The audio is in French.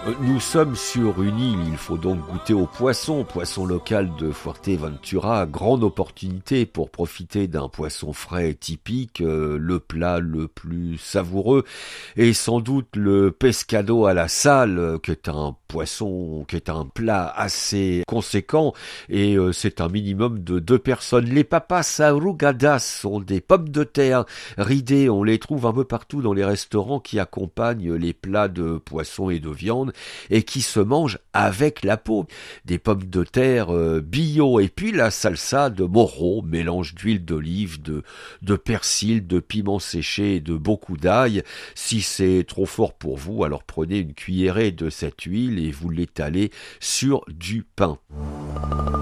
Nous sommes sur une île, il faut donc goûter au poisson local de Fuerteventura, grande opportunité pour profiter d'un poisson frais typique, le plat le plus savoureux est sans doute le pescado à la sal, qui est un poisson, qui est un plat assez conséquent et c'est un minimum de 2 personnes. Les papas arrugadas sont des pommes de terre ridées, on les trouve un peu partout dans les restaurants qui accompagnent les plats de poisson et de viande et qui se mangent avec la peau. Des pommes de terre bio et puis la salsa de morro, mélange d'huile d'olive, de persil, de piment séché et de beaucoup d'ail. Si c'est trop fort pour vous, alors prenez une cuillerée de cette huile et vous l'étalez sur du pain.